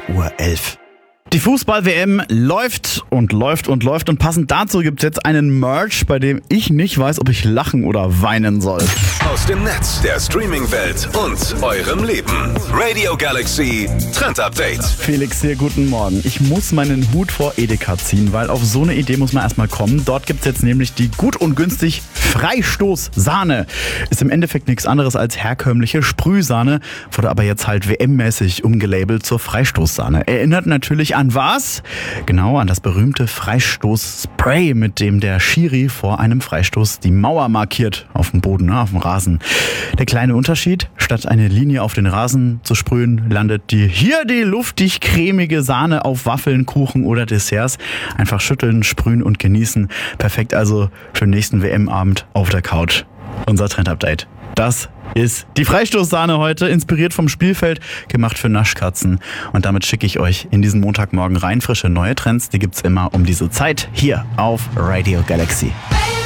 8:11 Uhr. Die Fußball-WM läuft und läuft und läuft und passend dazu gibt es jetzt einen Merch, bei dem ich nicht weiß, ob ich lachen oder weinen soll. Aus dem Netz, der Streaming-Welt und eurem Leben. Radio Galaxy Trend Update. Felix hier, guten Morgen. Ich muss meinen Hut vor Edeka ziehen, weil auf so eine Idee muss man erstmal kommen. Dort gibt es jetzt nämlich die gut und günstig Freistoß-Sahne. Ist im Endeffekt nichts anderes als herkömmliche Sprühsahne, wurde aber jetzt halt WM-mäßig umgelabelt zur Freistoßsahne. Erinnert natürlich an was? Genau, an das berühmte Freistoßspray, mit dem der Schiri vor einem Freistoß die Mauer markiert auf dem Boden, auf dem Rasen. Der kleine Unterschied, statt eine Linie auf den Rasen zu sprühen, landet hier die luftig cremige Sahne auf Waffeln, Kuchen oder Desserts. Einfach schütteln, sprühen und genießen. Perfekt also für den nächsten WM-Abend auf der Couch. Unser Trend-Update. Das ist die Freistoßsahne heute, inspiriert vom Spielfeld, gemacht für Naschkatzen. Und damit schicke ich euch in diesen Montagmorgen rein. Frische neue Trends, die gibt's immer um diese Zeit hier auf Radio Galaxy.